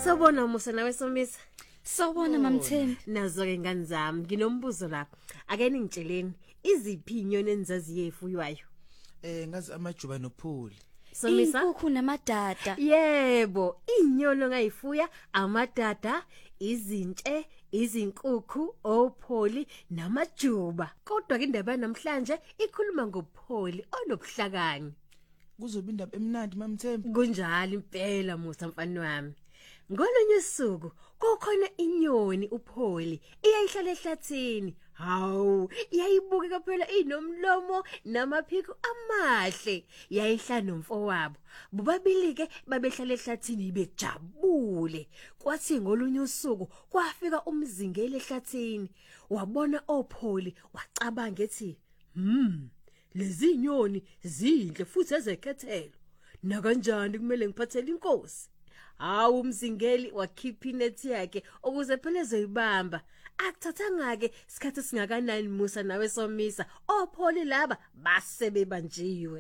Sawubona Musa nawe Somisa. Sawubona mamthembi. Nazo-ke ngani zami, nginombuzo la. Ake ningitsheleni, iziphi inyoni enizaziyo efuywayo? Ngazi amajuba nophuli. Somisa? Inkukhu namadada. Yebo, inyoni ongayifuya amadada, izintshe, izinkukhu, opholi namajuba. Kodwa ke indaba namhlanje ikhuluma ngopholi onobuhlakani. Kuzoba indaba emnandi mamthembi. Kunjalo impela Musa mfana wami. Ngolunye usuku kukhona inyoni upholi iyayihlala ehlathini. Hawu, iyayibuka phela inomlomo namaphiko amahle. Yayihlala nomfowabo. Bobabili ke babehlala ehlathini bejabule. Kwathi ngolunye usuku kwafika umzingeli ehlathini. Wabona opholi wacabanga ethi, lezi inyoni zinhle futhi ezekhethelo. Na kanjani kumele ngiphathele inkosi? Hawu umzingeli wakhipha inethi yakhe ukuze phela ezoyibamba. Akuthathanga ke isikhathi singakanani Musa nawe Somisa. Opholi laba base bebanjiwe.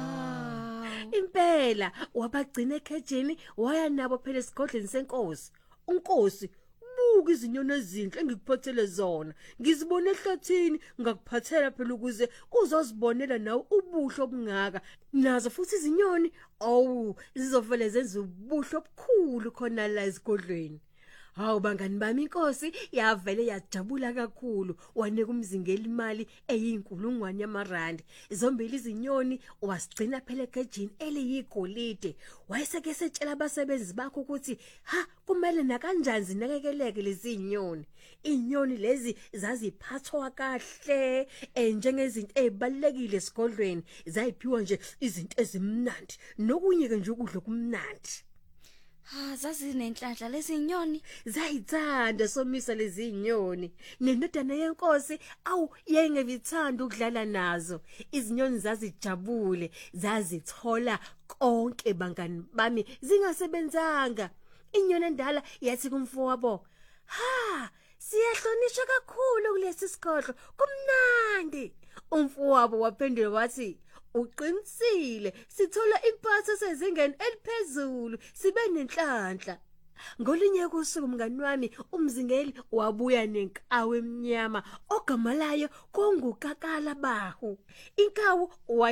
Impela wabagcina ekhejini waya nabo phela esigodleni senkosi. Unkosi buka izinyoni ezinhle engikuphathele zona. Ngizibona ehlathini ngakuphathela phela ukuze uzozibonela nawe ubuhle obungaka. Nazo futhi izinyoni zizovele zenza ubuhle obukhulu khona la esigodlweni. Hawu bangani bami inkosi yavele yajabula kakhulu wanika umzingeli imali eyinkulungwane yamarandi. Zombili izinyoni wasigcina phela ekhejini eliyigolide. Wayeseke setshela abasebenzi bakho ukuthi kumele na kanjani zinakekeleke lezi inyoni. Inyoni lezi zaziphathwa kahle njengezinto ezibalekile esigodlweni. Zayiphiwa nje izinto ezimnandi nokunye ke nje ukudla kumnandi. Zazi nenhlanhla lezi inyoni. Zayithanda Somisa lezi inyoni. Nendodana yenkosi yayingevithanda ukudlala nazo. Izinyoni zazijabule, zazithola konke bangani bami zingasebenzanga. Inyoni endala yathi kumfowabo, siyahlonishwa kakhulu kulesi sigodlo, kumnandi. Umfowabo waphendula wathi, uqinisile, sithola impatho sezingeni eliphezulu, sibe nenhlanhla. Ngolunye usuku mngani wami umzingeli wabuya nenkawu emnyama ogama layo kungukakala bahu. Inkawu